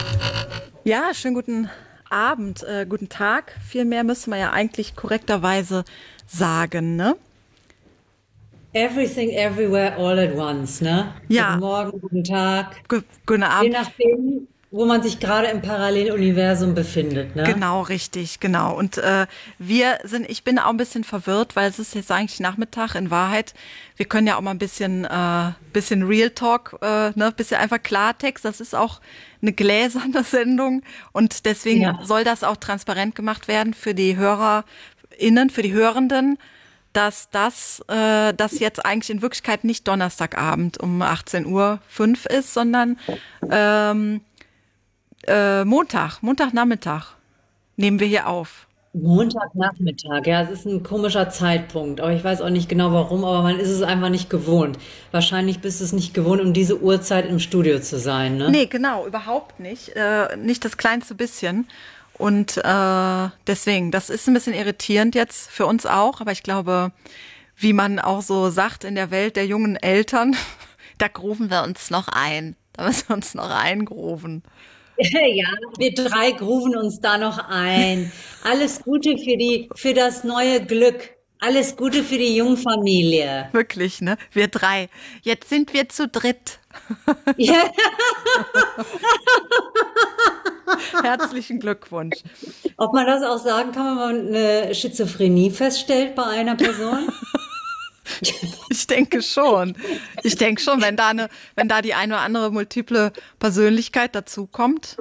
Ja, schönen guten Abend, guten Tag. Viel mehr müssen wir ja eigentlich korrekterweise sagen, ne? Everything, everywhere, all at once, ne? Guten Ja, Morgen, guten Tag. guten Je Abend. nachdem, wo man sich gerade im Paralleluniversum befindet, ne? Genau, richtig, genau. Und ich bin auch ein bisschen verwirrt, weil es ist jetzt eigentlich Nachmittag. In Wahrheit, wir können ja auch mal ein bisschen Real Talk, ne, bisschen einfach Klartext. Das ist auch eine gläserne Sendung und deswegen Ja. soll das auch transparent gemacht werden für die HörerInnen, für die Hörenden, dass das jetzt eigentlich in Wirklichkeit nicht Donnerstagabend um 18:05 Uhr ist, sondern Montagnachmittag nehmen wir hier auf. Montagnachmittag, ja, es ist ein komischer Zeitpunkt, aber ich weiß auch nicht genau warum, aber man ist es einfach nicht gewohnt. Wahrscheinlich bist du es nicht gewohnt, um diese Uhrzeit im Studio zu sein, ne? Nee, genau, überhaupt nicht. Nicht das kleinste bisschen. Und deswegen, das ist ein bisschen irritierend jetzt für uns auch, aber ich glaube, wie man auch so sagt in der Welt der jungen Eltern, da grufen wir uns noch ein. Da müssen wir uns noch eingrufen. Ja, wir drei grooven uns da noch ein. Alles Gute für das neue Glück. Alles Gute für die Jungfamilie. Wirklich, ne? Wir drei. Jetzt sind wir zu dritt. Ja. Herzlichen Glückwunsch. Ob man das auch sagen kann, wenn man eine Schizophrenie feststellt bei einer Person? Ich denke schon. Ich denke schon, wenn da die eine oder andere multiple Persönlichkeit dazukommt,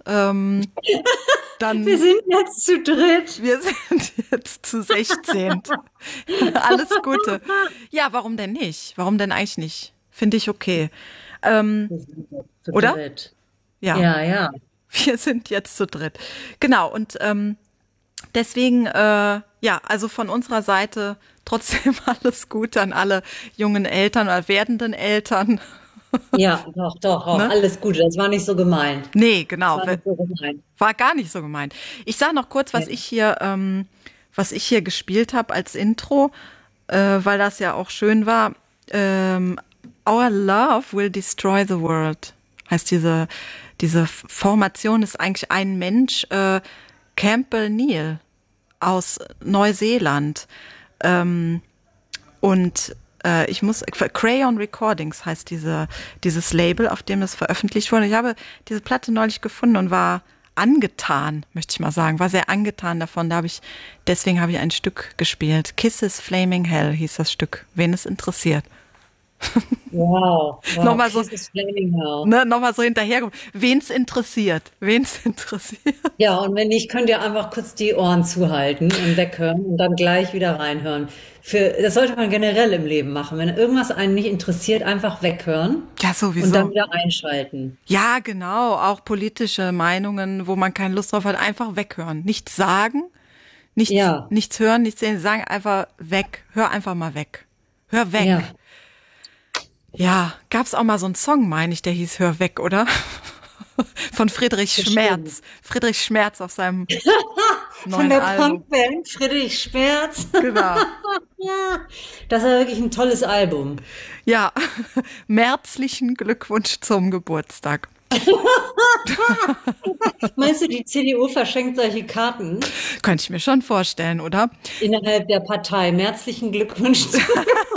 Wir dann sind jetzt zu dritt. wir sind jetzt zu 16. Alles Gute. Ja, warum denn nicht? Warum denn eigentlich nicht? Finde ich okay. Ähm, Wir sind jetzt zu oder? dritt. Ja, Ja, ja. wir sind jetzt zu dritt. Genau, und deswegen, ja, also von unserer Seite trotzdem alles Gute an alle jungen Eltern oder werdenden Eltern. Ja, doch, doch, auch. Ne? Alles Gute. Das war nicht so gemeint. Nee, Das genau. war nicht so gemeint. War gar nicht so gemeint. Ich sage noch kurz, Ja. was ich hier gespielt habe als Intro, weil das ja auch schön war. Ähm, Our love will destroy the world. Heißt diese Formation ist eigentlich ein Mensch, Campbell Neal aus Neuseeland. Und ich muss, Crayon Recordings heißt dieses Label, auf dem es veröffentlicht wurde. Ich habe diese Platte neulich gefunden und war angetan, möchte ich mal sagen, war sehr angetan davon. Deswegen habe ich ein Stück gespielt. Kisses Flaming Hell hieß das Stück, wen es interessiert. Wow, wow. Nochmal so, Kiss is flaming hell. ne, nochmal so hinterher. Wen's interessiert? Wen's interessiert? Ja, und wenn nicht, könnt ihr einfach kurz die Ohren zuhalten und weghören und dann gleich wieder reinhören. Das sollte man generell im Leben machen. Wenn irgendwas einen nicht interessiert, einfach weghören Ja, und dann sowieso. wieder einschalten. Ja, genau. Auch politische Meinungen, wo man keine Lust drauf hat, einfach weghören. Nichts sagen, Ja, nichts hören, nichts sehen, sagen einfach weg. Hör einfach mal weg. Hör weg. ja. Ja, gab's auch mal so einen Song, meine ich, der hieß Hör weg, oder? Von Friedrich Bestimmt. Schmerz. Friedrich Schmerz auf seinem Von neuen der Album. Punkband Friedrich Schmerz. Genau. Ja, das war wirklich ein tolles Album. Ja, märzlichen Glückwunsch zum Geburtstag. Meinst du, die CDU verschenkt solche Karten Könnte ich mir schon vorstellen, oder? innerhalb der Partei? Herzlichen Glückwunsch zu.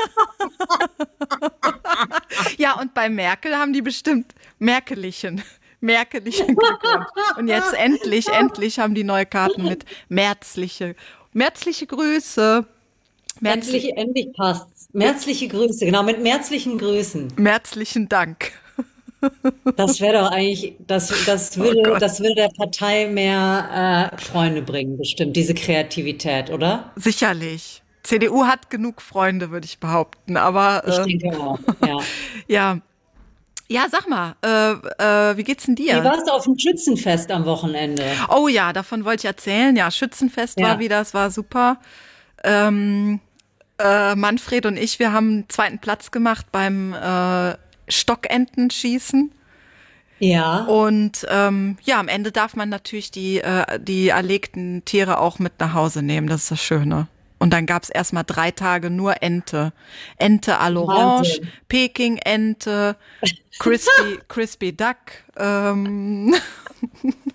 Ja, und bei Merkel haben die bestimmt Merkelichen Glückwunsch. Und jetzt endlich haben die neue Karten mit märzliche Grüße, Endlich, endlich passt's. Herzliche Grüße, genau, mit herzlichen Grüßen. märzlichen Dank. Das wäre doch eigentlich, Oh Gott. das würde der Partei mehr Freunde bringen, bestimmt, diese Kreativität, oder? Sicherlich. CDU hat genug Freunde, würde ich behaupten. Ich Aber denke auch, ja. ja, ja, sag mal, wie geht's denn Wie dir? warst du auf dem Schützenfest am Wochenende? Oh ja, davon wollte ich erzählen. Ja, Schützenfest war Ja. wieder, es war super. Ähm, Manfred und ich, wir haben zweiten Platz gemacht beim Stockentenschießen. Ja. Und ja, am Ende darf man natürlich die erlegten Tiere auch mit nach Hause nehmen. Das ist das Schöne. Und dann gab's erstmal 3 Tage nur Ente. Ente à l'orange, Wahnsinn. Peking-Ente, Crispy Duck.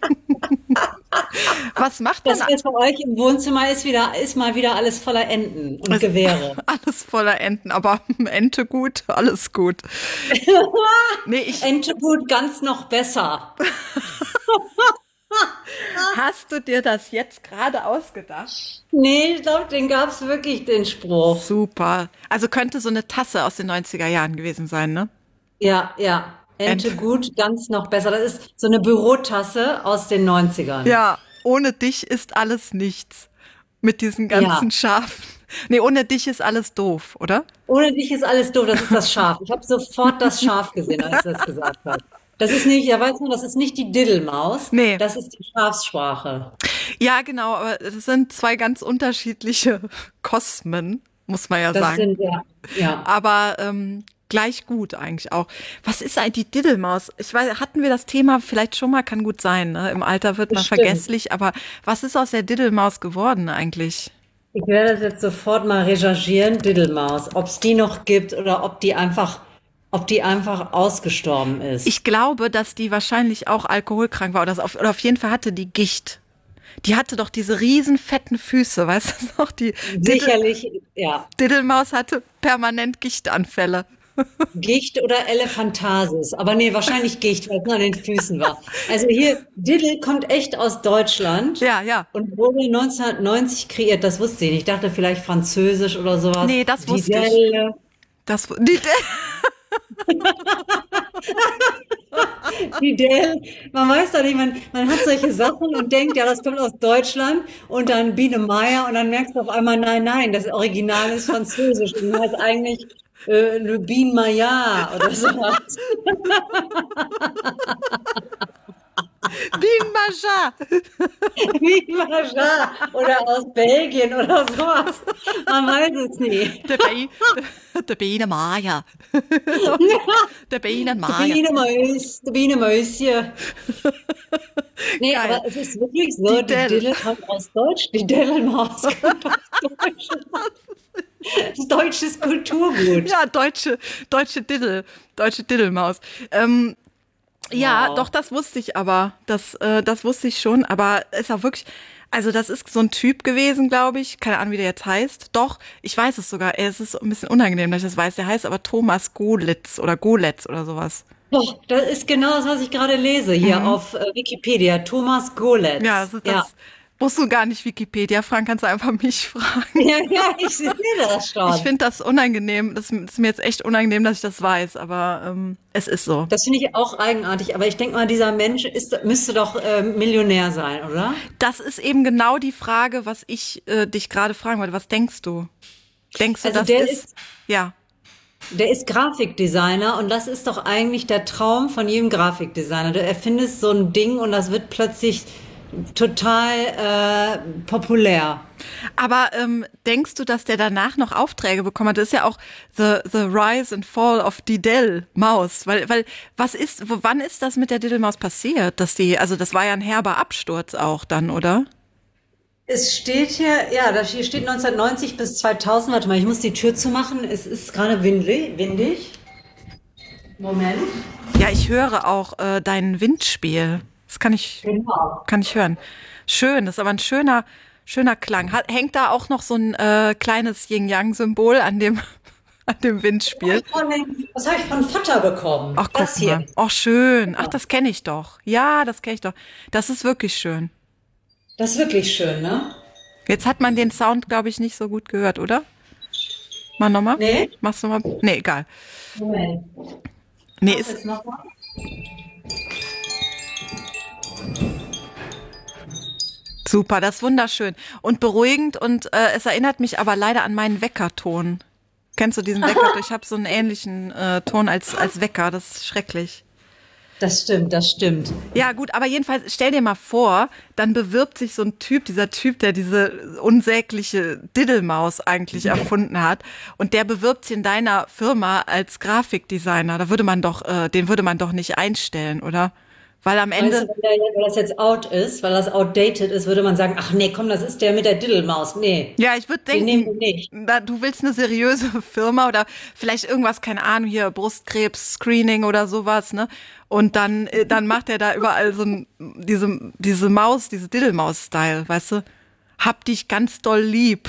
Was macht denn Das jetzt bei euch im Wohnzimmer ist mal wieder alles voller Enten und Gewehre. alles voller Enten, aber Ente gut, alles gut. Nee, Ente gut, ganz noch besser. hast du dir das jetzt gerade ausgedacht? Nee, ich glaube, den gab's wirklich, den Spruch. Super. Also könnte so eine Tasse aus den 90er Jahren gewesen sein, ne? Ja, ja. Ente Ente. gut, ganz noch besser. Das ist so eine Bürotasse aus den Neunzigern. Ja, ohne dich ist alles nichts. Mit diesen Ja. ganzen Schafen. Nee, ohne dich ist alles doof, oder? Ohne dich ist alles doof, das ist das Schaf. Ich habe sofort das Schaf gesehen, als du das gesagt hast. Das ist nicht, ja, weißt du, das ist nicht die Diddelmaus, Nee. das ist die Schafssprache. Ja, genau, aber es sind zwei ganz unterschiedliche Kosmen, muss man ja Das sagen. sind, ja, ja, Aber gleich gut eigentlich auch. Was ist eigentlich die Diddelmaus? Ich weiß, hatten wir das Thema vielleicht schon mal, kann gut sein, ne? Im Alter wird man bestimmt. vergesslich, aber was ist aus der Diddelmaus geworden eigentlich? Ich werde das jetzt sofort mal recherchieren, Diddelmaus, ob es die noch gibt oder ob die einfach ausgestorben ist. Ich glaube, dass die wahrscheinlich auch alkoholkrank war oder auf jeden Fall hatte die Gicht. Die hatte doch diese riesen fetten Füße, weißt du noch? Die Sicherlich, ja. Diddelmaus hatte permanent Gichtanfälle. Gicht oder Elephantasis. Aber nee, wahrscheinlich Gicht, weil es nur an den Füßen war. Also hier, Diddle kommt echt aus Deutschland Ja, ja. und wurde 1990 kreiert. Das wusste ich nicht. Ich dachte vielleicht französisch oder sowas. Nee, das wusste ich. Didel. Die, Didel. Man weiß doch nicht, man hat solche Sachen und denkt, ja, das kommt aus Deutschland und dann Biene Meier und dann merkst du auf einmal, nein, nein, das Original ist französisch und heißt eigentlich Le Biene Maillard oder sowas. Bienen Major. Wie Maja oder aus Belgien oder sowas. Man weiß es nie. Der Bienenmeier. Der Bienenmeier. Die Biene Mäuschen. Nee, Geil. aber es ist wirklich so, Die die Dell. Dille kommt aus Deutsch, die Dellenmaus kommt aus Deutschland. Deutsches Kulturgut. Ja, deutsche Diddelmaus. Ja, doch, Wow. das wusste ich aber. Das wusste ich schon, aber ist auch wirklich, also das ist so ein Typ gewesen, glaube ich. Keine Ahnung, wie der jetzt heißt. Doch, ich weiß es sogar. Es ist ein bisschen unangenehm, dass ich das weiß. Der heißt aber Thomas Golitz oder sowas. Boah, das ist genau das, was ich gerade lese hier auf Wikipedia. Thomas Ja, Goletz. Ja. das musst du gar nicht Wikipedia fragen, kannst du einfach mich fragen. Ja, ja, ich sehe das Ich schon. finde das unangenehm. Das ist mir jetzt echt unangenehm, dass ich das weiß, aber es ist so. Das finde ich auch eigenartig, aber ich denke mal, dieser Mensch müsste doch Millionär sein, oder? Das ist eben genau die Frage, was ich dich gerade fragen wollte. Was denkst du? Denkst du, Also das ist? Ja. der ist Grafikdesigner und das ist doch eigentlich der Traum von jedem Grafikdesigner. Du erfindest so ein Ding und das wird plötzlich total populär. Aber denkst du, dass der danach noch Aufträge bekommen hat? Das ist ja auch the Rise and Fall of die Maus. Weil, wann ist das mit der Diddelmaus passiert? Also das war ja ein herber Absturz auch dann, oder? Es steht hier, ja, hier steht 1990 bis 2000. Warte mal, ich muss die Tür zumachen. Es ist gerade windig. Moment. Ja, ich höre auch dein Windspiel. Das Genau. kann ich hören. Schön, das ist aber ein schöner Klang. Hängt da auch noch so ein kleines Yin-Yang-Symbol an dem, an dem Windspiel? Was habe ich von Vater bekommen? Ach, Das guck hier. mal. Ach, schön. Ach, Ja. das kenne ich doch. Ja, das kenne ich doch. Das ist wirklich schön. Das ist wirklich schön, ne? Jetzt hat man den Sound, glaube ich, nicht so gut gehört, oder? Mal nochmal? Nee? Machst du mal? Nee, egal. Moment. Nee, Mach ist jetzt nochmal. super, das ist wunderschön. Und beruhigend und es erinnert mich aber leider an meinen Weckerton. Kennst du diesen Wecker? Ich habe so einen ähnlichen Ton als Wecker. Das ist schrecklich. Das stimmt, das stimmt. Ja, gut, aber jedenfalls stell dir mal vor, dann bewirbt sich so ein Typ, dieser Typ, der diese unsägliche Diddelmaus eigentlich erfunden hat, und der bewirbt sich in deiner Firma als Grafikdesigner. Den würde man doch nicht einstellen, oder? Weil am Meinst du, Ende, weil das jetzt out ist, weil das outdated ist, würde man sagen, ach nee, komm, das ist der mit der Diddelmaus. Nee, ja, ich würde den nehmen denken, wir nicht. du willst eine seriöse Firma oder vielleicht irgendwas, keine Ahnung, hier Brustkrebs-Screening oder sowas, ne? Und dann macht er da überall diese Maus, diese Diddelmaus-Style, weißt du? Hab dich ganz doll lieb.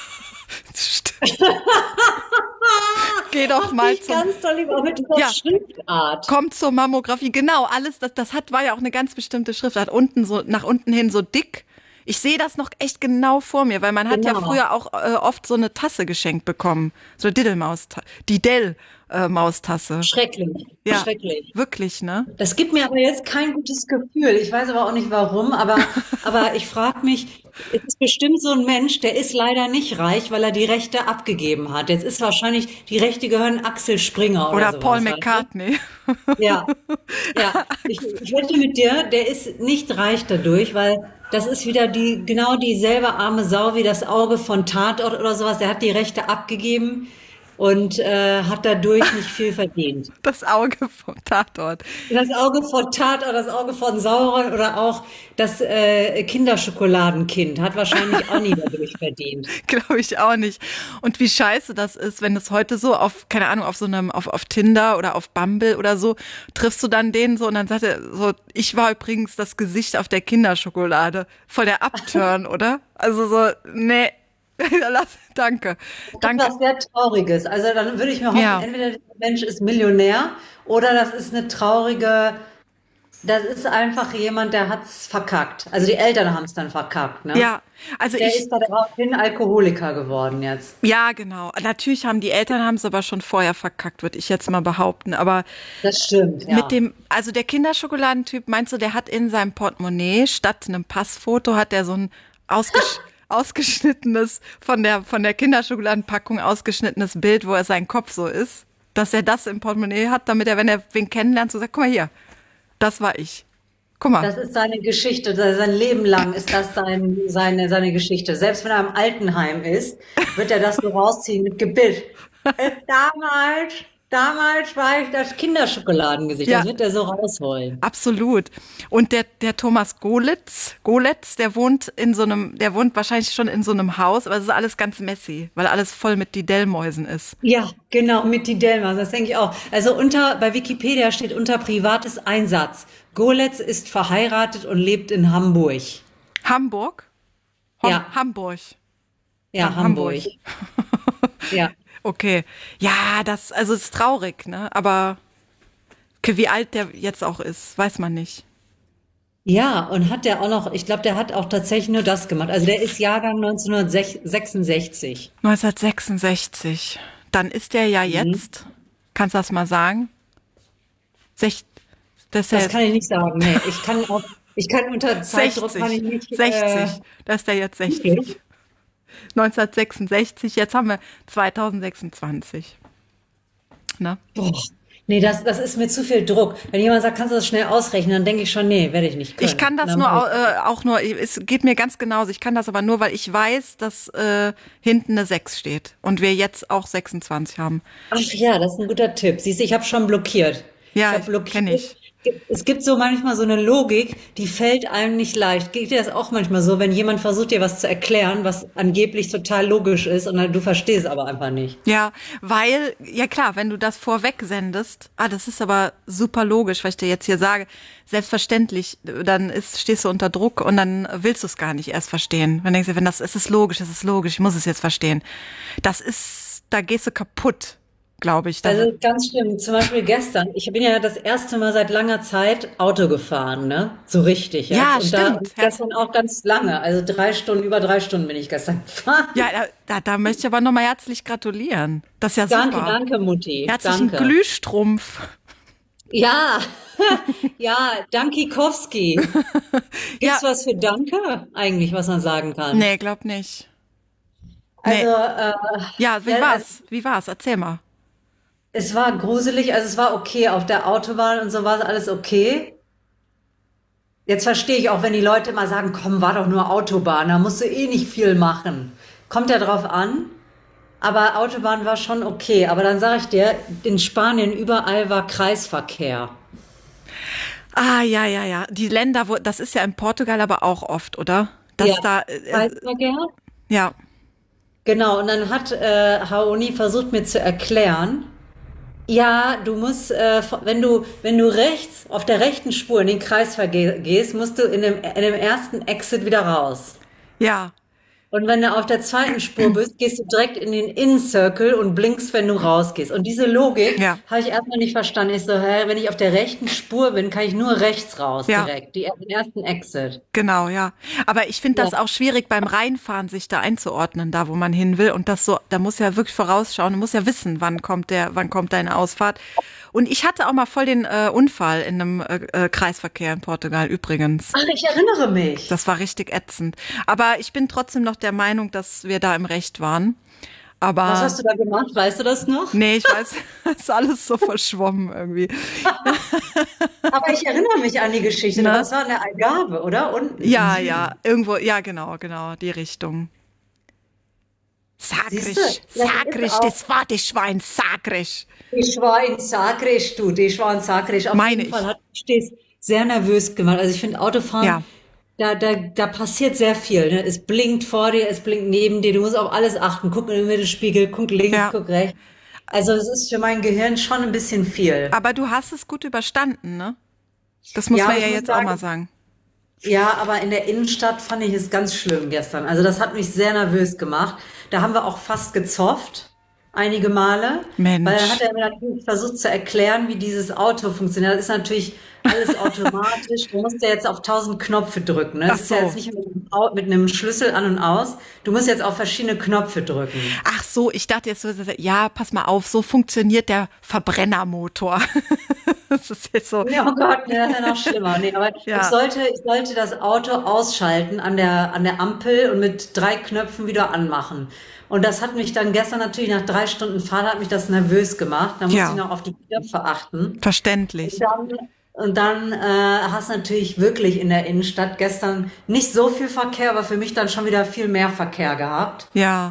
Geh doch Ach, mal dich zum, ganz toll, lieber, auch mit dieser ja, Schriftart. kommt zur Mammographie. Genau, alles, war ja auch eine ganz bestimmte Schriftart. Unten so, nach unten hin so dick. Ich sehe das noch echt genau vor mir, weil man hat ja Genau. früher auch oft so eine Tasse geschenkt bekommen. So eine die Dell-Maustasse. Schrecklich, Ja, schrecklich. wirklich, ne? Das gibt mir aber jetzt kein gutes Gefühl. Ich weiß aber auch nicht warum, aber ich frage mich, es ist bestimmt so ein Mensch, der ist leider nicht reich, weil er die Rechte abgegeben hat. Jetzt ist wahrscheinlich, die Rechte gehören Axel Springer oder Oder Paul sowas, weißt du? McCartney. Ja, ja. Ich wette mit dir, der ist nicht reich dadurch, weil das ist wieder genau dieselbe arme Sau wie das Auge von Tatort oder sowas. Der hat die Rechte abgegeben und hat dadurch nicht viel verdient. Das Auge vom Tatort. Das Auge von Tatort, das Auge von Sauron oder auch das Kinderschokoladenkind hat wahrscheinlich auch nie dadurch verdient. Glaube ich auch nicht. Und wie scheiße das ist, wenn es heute so auf, keine Ahnung, auf Tinder oder auf Bumble oder so, triffst du dann den so und dann sagt er so, ich war übrigens das Gesicht auf der Kinderschokolade. Voll der Upturn, oder? Also so, nee, danke. Das ist Danke. was sehr Trauriges. Also dann würde ich mir hoffen, Ja. entweder der Mensch ist Millionär oder das ist eine traurige, das ist einfach jemand, der hat's verkackt. Also die Eltern haben es dann verkackt, ne? Ja, also Der ist daraufhin Alkoholiker geworden jetzt. ja, genau. Natürlich haben die Eltern haben es aber schon vorher verkackt, würde ich jetzt mal behaupten. Aber Das stimmt, ja. also der Kinderschokoladentyp, meinst du, der hat in seinem Portemonnaie statt einem Passfoto hat er so ein ausgeschnittenes von der Kinderschokoladenpackung ausgeschnittenes Bild, wo er sein Kopf so ist, dass er das im Portemonnaie hat, damit er, wenn er wen kennenlernt, so sagt, guck mal hier, das war ich. Guck mal. Das ist seine Geschichte, sein Leben lang ist das seine Geschichte. Selbst wenn er im Altenheim ist, wird er das so rausziehen mit Gebet. Damals war ich das Kinderschokoladengesicht. Das Ja, wird er so rausholen. absolut. Und der Thomas Golitz, der wohnt wahrscheinlich schon in so einem Haus, aber es ist alles ganz messy, weil alles voll mit Didellmäusen ist. Ja, genau, mit die Delmas, das denke ich auch. Also bei Wikipedia steht unter privates Einsatz. Goletz ist verheiratet und lebt in Hamburg. Hamburg? Ja, Hamburg. ja, Hamburg. Hamburg. Ja. Okay. Ja, also es ist traurig, ne? Aber okay, wie alt der jetzt auch ist, weiß man nicht. Ja, und hat der auch noch, ich glaube, der hat auch tatsächlich nur das gemacht. Also der ist Jahrgang 1966. 1966. Dann ist der ja Mhm. jetzt, kannst du das mal sagen? Sech, das ist ja Das jetzt kann ich nicht sagen. Nee, ich kann unter Zeitdruck kann ich 60. nicht, 60. Das ist der jetzt wirklich? 60. 1966, jetzt haben wir 2026. Ne? Boah. Nee, das ist mir zu viel Druck. Wenn jemand sagt, kannst du das schnell ausrechnen, dann denke ich schon, nee, werde ich nicht Ich können. kann das Dann mach ich. auch nur, es geht mir ganz genauso. Ich kann das aber nur, weil ich weiß, dass hinten eine 6 steht und wir jetzt auch 26 haben. Ach ja, das ist ein guter Tipp. Siehst du, ich habe schon blockiert. Ich Ja, habe kenne blockiert. ich. Es gibt so manchmal so eine Logik, die fällt einem nicht leicht. Geht dir das auch manchmal so, wenn jemand versucht, dir was zu erklären, was angeblich total logisch ist und dann, du verstehst aber einfach nicht? Ja, weil, ja klar, wenn du das vorweg sendest, das ist aber super logisch, was ich dir jetzt hier sage, selbstverständlich, stehst du unter Druck und dann willst du es gar nicht erst verstehen. Wenn du denkst, es ist logisch, ich muss es jetzt verstehen. Da gehst du kaputt, glaube ich. Also ganz schlimm. Zum Beispiel gestern. Ich bin ja das erste Mal seit langer Zeit Auto gefahren, ne? So richtig jetzt. Ja, Und da stimmt. und gestern auch ganz lange. Also 3 Stunden, über 3 Stunden bin ich gestern gefahren. Ja, da möchte ich aber nochmal herzlich gratulieren. Das ist ja Danke, super. danke, Mutti. Herzlichen Danke. Glühstrumpf. Ja, ja, Dankikowski. Ja, Gibt's was für Danke eigentlich, was man sagen kann? nee, glaub nicht. Also, Nee. Ja, ja, Wie war's? Erzähl mal. es war gruselig. Also es war okay auf der Autobahn und so war alles okay. Jetzt verstehe ich auch, wenn die Leute immer sagen, komm, war doch nur Autobahn, da musst du eh nicht viel machen. Kommt ja drauf an. Aber Autobahn war schon okay. Aber dann sage ich dir, in Spanien überall war Kreisverkehr. Ah, ja, ja, ja. Die Länder, wo, das ist ja in Portugal aber auch oft, oder? Ja, Dass da, Kreisverkehr. ja, Genau, und dann hat Haoni versucht mir zu erklären, ja, du musst, wenn du rechts, auf der rechten Spur in den Kreisverkehr gehst, musst du in dem ersten Exit wieder raus. ja, Und wenn du auf der zweiten Spur bist, gehst du direkt in den Innencircle und blinkst, wenn du rausgehst. Und diese Logik ja, habe ich erstmal nicht verstanden. Ich so, hä, wenn ich auf der rechten Spur bin, kann ich nur rechts raus ja. direkt, den ersten Exit. Genau, ja. Aber ich finde Ja. das auch schwierig beim Reinfahren, sich da einzuordnen, da wo man hin will. Und das so, da muss ja wirklich vorausschauen, du musst ja wissen, wann kommt deine Ausfahrt. Und ich hatte auch mal voll den Unfall in einem Kreisverkehr in Portugal übrigens. Ach, ich erinnere mich. Das war richtig ätzend. Aber ich bin trotzdem noch der Meinung, dass wir da im Recht waren. Was Aber hast du da gemacht? Weißt du das noch? nee, ich weiß, es ist alles so verschwommen irgendwie. Aber ich erinnere mich an die Geschichte. Ne? Das war in der Algarve, oder? Unten im Ja, ja, Süden. irgendwo, ja, genau, genau, die Richtung. Siehst du, Sagrisch, vielleicht ist Sagrisch, auch das war das Schwein, Sagrisch, ich war in Sagres, du, ich war in Sagres. Auf meine jeden Fall ich. hat mich das sehr nervös gemacht. Also ich finde Autofahren, Ja, da passiert sehr viel. Ne? Es blinkt vor dir, es blinkt neben dir. Du musst auf alles achten. Guck in den Mittelspiegel, guck links, ja. guck rechts. Also es ist für mein Gehirn schon ein bisschen viel. Aber du hast es gut überstanden, ne? Das muss Ja, man aber ja ich muss jetzt auch mal sagen, sagen. ja, aber in der Innenstadt fand ich es ganz schlimm gestern. Also das hat mich sehr nervös gemacht. Da haben wir auch fast gezofft, einige Male, weil dann hat Mensch. er mir natürlich versucht zu erklären, wie dieses Auto funktioniert. Das ist natürlich alles automatisch. Du musst ja jetzt auf 1000 Knöpfe drücken. Ne? Ach Es ist ja jetzt so. nicht mit einem Schlüssel an und aus. Du musst jetzt auf verschiedene Knöpfe drücken. Ach so, ich dachte jetzt so, ja, pass mal auf, so funktioniert der Verbrennermotor. Das ist jetzt so, Ja, oh Gott, ne, das ist ja noch schlimmer. Nee, aber ja, ich sollte das Auto ausschalten an der Ampel und mit 3 Knöpfen wieder anmachen. Und das hat mich dann gestern natürlich nach 3 Stunden Fahrt hat mich das nervös gemacht. Da musste ich ja, noch auf die Knöpfe achten. Und verständlich. dann hast du natürlich wirklich in der Innenstadt gestern nicht so viel Verkehr, aber für mich dann schon wieder viel mehr Verkehr gehabt. Ja.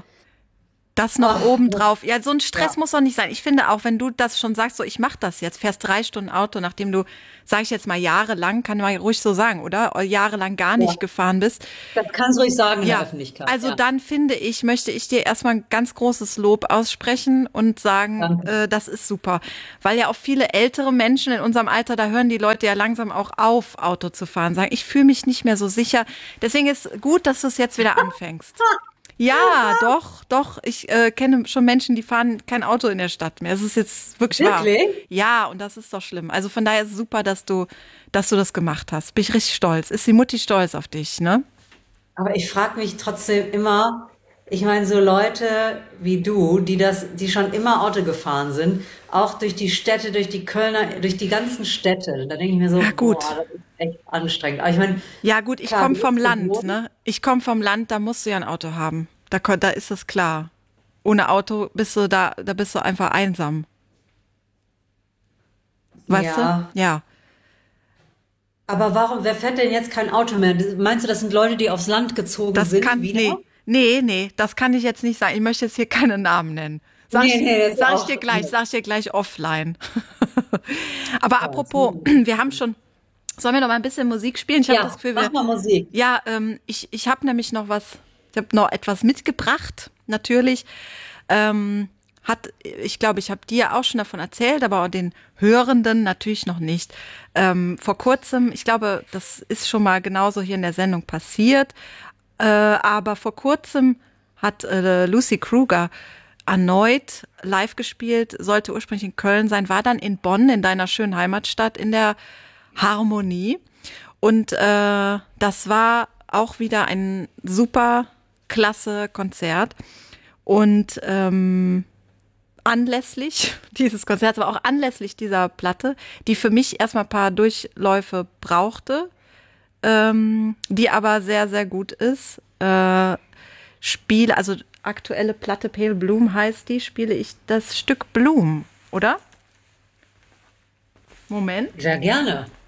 Das noch Ach, obendrauf. Ja, so ein Stress ja, muss doch nicht sein. Ich finde auch, wenn du das schon sagst, so ich mach das jetzt, fährst 3 Stunden Auto, nachdem du, sage ich jetzt mal, jahrelang, kann man ruhig so sagen, oder? Jahrelang gar nicht ja. gefahren bist. Das kannst du ruhig sagen in der Ja, Öffentlichkeit. also Ja, dann finde ich, möchte ich dir erstmal ein ganz großes Lob aussprechen und sagen, danke. das ist super. Weil ja auch viele ältere Menschen in unserem Alter, da hören die Leute ja langsam auch auf, Auto zu fahren, sagen, ich fühle mich nicht mehr so sicher. Deswegen ist gut, dass du es jetzt wieder anfängst. Ja, doch, doch. Ich kenne schon Menschen, die fahren kein Auto in der Stadt mehr. Es ist jetzt wirklich wahr. Wirklich? Ja, und das ist doch schlimm. Also von daher ist es super, dass du das gemacht hast. Bin ich richtig stolz. Ist die Mutti stolz auf dich, ne? Aber ich frage mich trotzdem immer, ich meine, so Leute wie du, die schon immer Auto gefahren sind, auch durch die Städte, durch die Kölner, durch die ganzen Städte, da denke ich mir so, Ja, boah, gut. das ist echt anstrengend. Aber ich meine, Ja, gut, ich klar, komme du vom bist Land, gewohnt. ne? Ich komme vom Land, da musst du ja ein Auto haben. Da ist das klar. Ohne Auto da bist du einfach einsam. Weißt du? Ja, Ja. aber wer fährt denn jetzt kein Auto mehr? Meinst du, das sind Leute, die aufs Land gezogen sind, wieder? Nee, das kann ich jetzt nicht sagen. Ich möchte jetzt hier keine Namen nennen. Nee, nee, das ist auch, nee. Sag ich dir gleich offline. Aber Ja, das apropos, wir haben schon, sollen wir noch mal ein bisschen Musik spielen? Ich habe das ja, Gefühl, mach mal Musik. ja, ich habe nämlich ich habe noch etwas mitgebracht, natürlich. Ich glaube, ich habe dir auch schon davon erzählt, aber den Hörenden natürlich noch nicht. Vor kurzem, ich glaube, das ist schon mal genauso hier in der Sendung passiert, aber vor kurzem hat Lucy Kruger erneut live gespielt, sollte ursprünglich in Köln sein, war dann in Bonn, in deiner schönen Heimatstadt, in der Harmonie. Und das war auch wieder ein super klasse Konzert. Und anlässlich dieses Konzerts, aber auch anlässlich dieser Platte, die für mich erstmal ein paar Durchläufe brauchte, die aber sehr, sehr gut ist. Also aktuelle Platte Pale Bloom heißt die, spiele ich das Stück Bloom, oder? Moment. Sehr gerne.